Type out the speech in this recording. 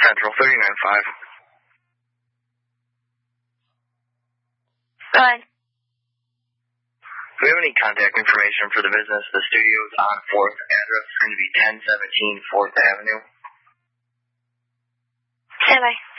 Central 39.5. Go ahead. Do we have any contact information for the business? The studio is on 4th. Address is going to be 1017 4th Avenue. Stand by.